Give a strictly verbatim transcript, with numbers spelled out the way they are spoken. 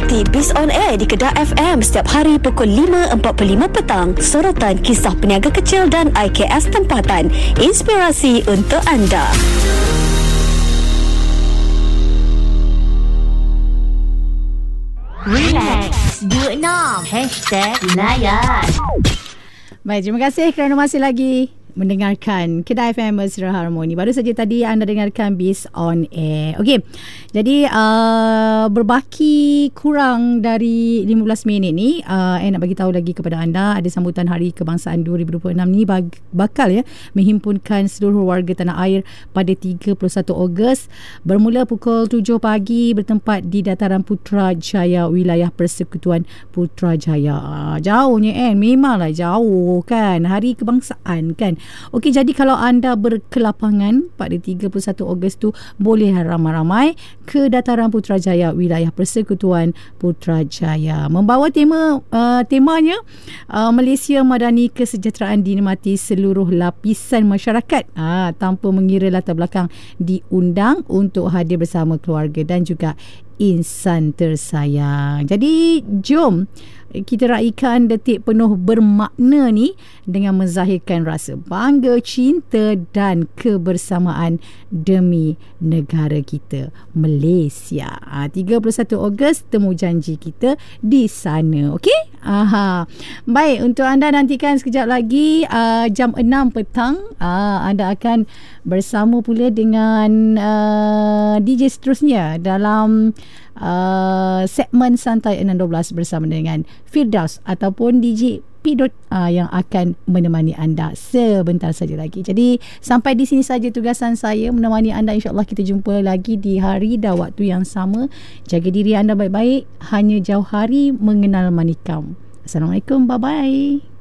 Ikuti Biz On Air di Kedah F M setiap hari pukul lima empat puluh lima petang. Sorotan kisah peniaga kecil dan I K S tempatan. Inspirasi untuk anda. Relax dua enam Hashtag Layan. Baik, terima kasih kerana masih lagi mendengarkan Kedah F M Mesra Harmoni. Baru saja tadi anda dengarkan Biz On Air. Okey, jadi uh, berbaki kurang dari lima belas minit ni, uh, saya nak bagi tahu lagi kepada anda, ada sambutan Hari Kebangsaan dua ribu dua puluh enam ni bag- bakal ya menghimpunkan seluruh warga tanah air pada tiga puluh satu Ogos bermula pukul tujuh pagi bertempat di Dataran Putrajaya, wilayah Persekutuan Putrajaya. Uh, jauhnya kan, memanglah jauh kan, Hari Kebangsaan kan. Okey, jadi kalau anda berkelapangan pada tiga puluh satu Ogos tu, boleh ramai-ramai ke Dataran Putrajaya, wilayah Persekutuan Putrajaya. Membawa tema uh, temanya uh, Malaysia Madani Kesejahteraan dinikmati seluruh lapisan masyarakat, uh, tanpa mengira latar belakang, diundang untuk hadir bersama keluarga dan juga insan tersayang. Jadi jom kita raikan detik penuh bermakna ni dengan menzahirkan rasa bangga, cinta dan kebersamaan demi negara kita, Malaysia. Ha, tiga puluh satu Ogos temu janji kita di sana. Okey? Aha. Baik, untuk anda nantikan sekejap lagi uh, jam enam petang uh, anda akan bersama pula dengan uh, D J seterusnya dalam uh, segmen Santai enam dua belas bersama dengan Firdaus ataupun D J Pidot uh, yang akan menemani anda sebentar saja lagi. Jadi sampai di sini saja tugasan saya menemani anda. InsyaAllah kita jumpa lagi di hari dan waktu yang sama. Jaga diri anda baik-baik. Hanya jauh hari mengenal manikam. Assalamualaikum. Bye-bye.